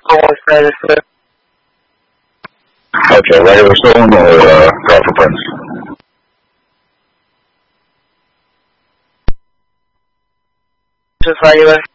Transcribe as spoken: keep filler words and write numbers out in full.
Almost status, sir. Okay, regular stolen or uh, call for prints? Just regular.